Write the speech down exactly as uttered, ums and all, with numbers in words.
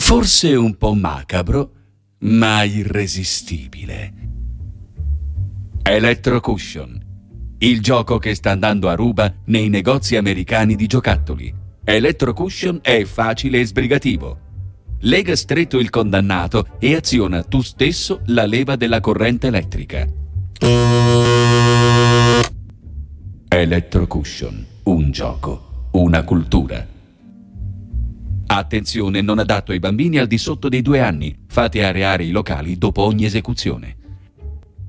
Forse un po' macabro, ma irresistibile. Electrocushion, il gioco che sta andando a ruba nei negozi americani di giocattoli. Electrocushion è facile e sbrigativo. Lega stretto il condannato e aziona tu stesso la leva della corrente elettrica. Electrocushion, un gioco, una cultura. Attenzione, non adatto ai bambini al di sotto dei due anni. Fate areare i locali dopo ogni esecuzione.